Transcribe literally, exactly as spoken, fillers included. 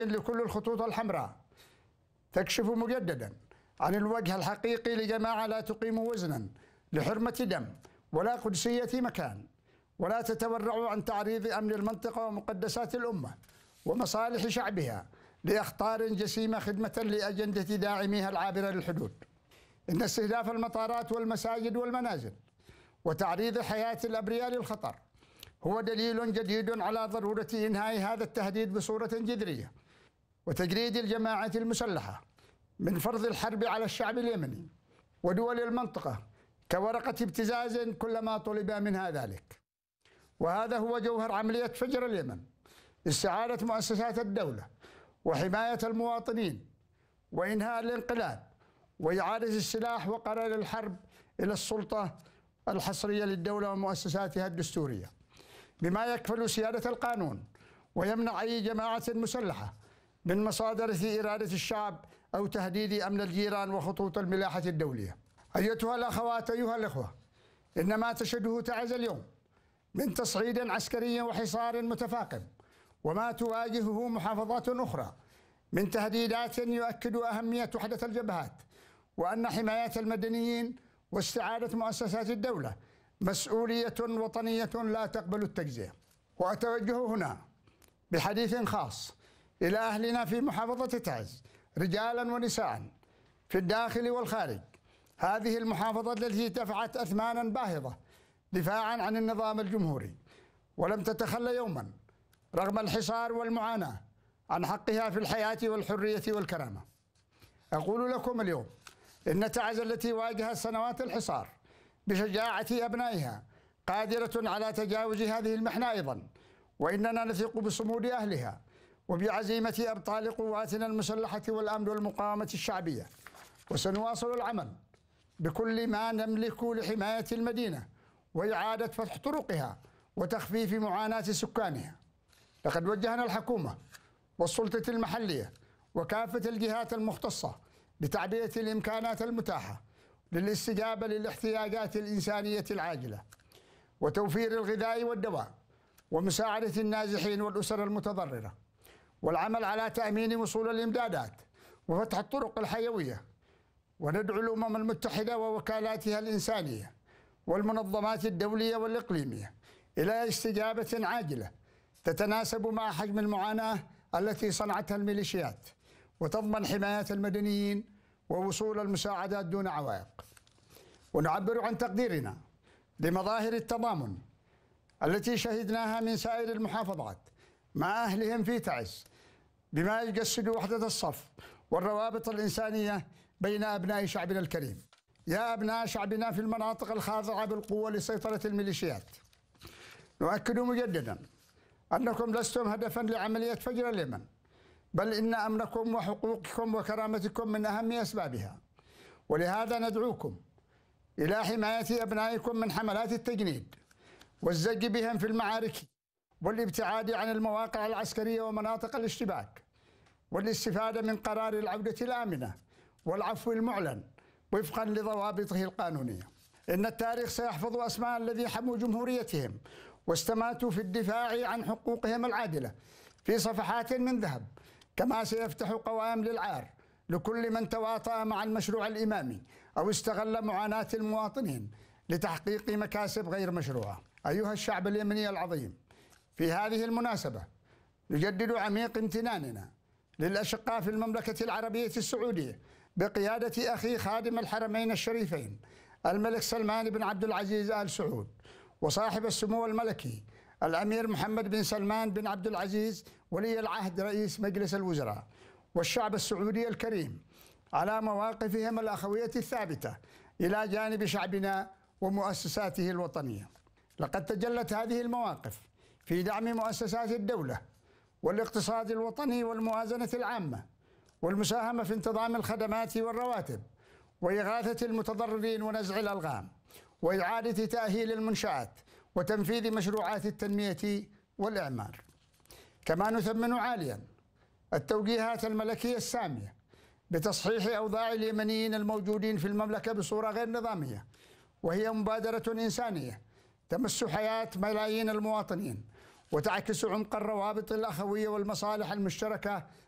لكل الخطوط الحمراء تكشف مجددا عن الوجه الحقيقي لجماعة لا تقيم وزنا لحرمة دم ولا قدسية مكان، ولا تتورع عن تعريض أمن المنطقة ومقدسات الأمة ومصالح شعبها لأخطار جسيمة خدمة لأجندة داعميها العابرة للحدود. إن استهداف المطارات والمساجد والمنازل وتعريض حياة الأبرياء للخطر هو دليل جديد على ضرورة إنهاء هذا التهديد بصورة جذرية، وتجريد الجماعات المسلحة من فرض الحرب على الشعب اليمني ودول المنطقة كورقة ابتزاز كلما طلب منها ذلك. وهذا هو جوهر عملية فجر اليمن: استعادة مؤسسات الدولة وحماية المواطنين وإنهاء الانقلاب وإعادة السلاح وقرار الحرب إلى السلطة الحصرية للدولة ومؤسساتها الدستورية، بما يكفل سيادة القانون ويمنع أي جماعة مسلحة من مصادرة إرادة الشعب أو تهديد أمن الجيران وخطوط الملاحة الدولية. أيتها الأخوات، أيها الأخوة، إن ما تشهده تعز اليوم من تصعيد عسكري وحصار متفاقم، وما تواجهه محافظات أخرى من تهديدات، يؤكد أهمية وحدة الجبهات، وأن حماية المدنيين واستعادة مؤسسات الدولة مسؤولية وطنية لا تقبل التجزئة. وأتوجه هنا بحديث خاص إلى أهلنا في محافظة تعز رجالا ونساء في الداخل والخارج، هذه المحافظة التي دفعت أثمانا باهظة دفاعا عن النظام الجمهوري ولم تتخلى يوما رغم الحصار والمعاناة عن حقها في الحياة والحرية والكرامة. أقول لكم اليوم إن تعز التي واجهت سنوات الحصار بشجاعة أبنائها قادرة على تجاوز هذه المحنة أيضا، وإننا نثق بصمود أهلها وبعزيمة أبطال قواتنا المسلحة والأمن والمقاومة الشعبية، وسنواصل العمل بكل ما نملك لحماية المدينة وإعادة فتح طرقها وتخفيف معاناة سكانها. لقد وجهنا الحكومة والسلطة المحلية وكافة الجهات المختصة بتعبئة الإمكانات المتاحة للاستجابة للاحتياجات الإنسانية العاجلة وتوفير الغذاء والدواء ومساعدة النازحين والأسر المتضررة، والعمل على تأمين وصول الإمدادات وفتح الطرق الحيوية. وندعو الأمم المتحدة ووكالاتها الإنسانية والمنظمات الدولية والإقليمية إلى استجابة عاجلة تتناسب مع حجم المعاناة التي صنعتها الميليشيات، وتضمن حماية المدنيين ووصول المساعدات دون عوائق. ونعبر عن تقديرنا لمظاهر التضامن التي شهدناها من سائر المحافظات مع أهلهم في تعز، بما يجسد وحدة الصف والروابط الإنسانية بين أبناء شعبنا الكريم. يا أبناء شعبنا في المناطق الخاضعة بالقوة لسيطرة الميليشيات، نؤكد مجددا أنكم لستم هدفا لعملية فجر اليمن، بل إن أمنكم وحقوقكم وكرامتكم من أهم أسبابها. ولهذا ندعوكم إلى حماية أبنائكم من حملات التجنيد والزج بهم في المعارك، والابتعاد عن المواقع العسكرية ومناطق الاشتباك، والاستفادة من قرار العودة الآمنة والعفو المعلن وفقا لضوابطه القانونية. إن التاريخ سيحفظ أسماء الذين حموا جمهوريتهم واستماتوا في الدفاع عن حقوقهم العادلة في صفحات من ذهب، كما سيفتح قوائم للعار لكل من تواطأ مع المشروع الإمامي أو استغل معاناة المواطنين لتحقيق مكاسب غير مشروعة. أيها الشعب اليمني العظيم، في هذه المناسبة نجدد عميق امتناننا للأشقاء في المملكة العربية السعودية بقيادة أخي خادم الحرمين الشريفين الملك سلمان بن عبد العزيز آل سعود، وصاحب السمو الملكي الأمير محمد بن سلمان بن عبد العزيز ولي العهد رئيس مجلس الوزراء، والشعب السعودي الكريم على مواقفهم الأخوية الثابتة إلى جانب شعبنا ومؤسساته الوطنية. لقد تجلت هذه المواقف في دعم مؤسسات الدولة والاقتصاد الوطني والموازنة العامة، والمساهمة في انتظام الخدمات والرواتب، وإغاثة المتضررين ونزع الألغام، وإعادة تأهيل المنشآت، وتنفيذ مشروعات التنمية والإعمار. كما نثمن عاليا التوجيهات الملكية السامية بتصحيح أوضاع اليمنيين الموجودين في المملكة بصورة غير نظامية، وهي مبادرة إنسانية تمس حياة ملايين المواطنين وتعكس عمق الروابط الأخوية والمصالح المشتركة